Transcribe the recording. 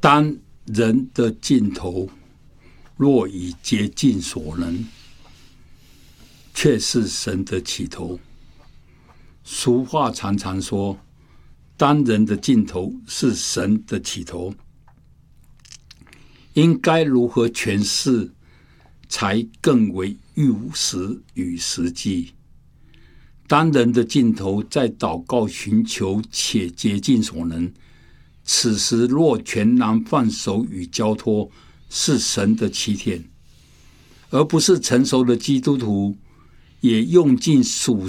当人的尽头若已竭尽所能，却是神的起头。俗话常常说，当人的尽头是神的起头。应该如何诠释才更为务实与实际？当人的尽头在祷告寻求且竭尽所能，此时若全然放手与交托，是神的起点，而不是成熟的基督徒也用尽属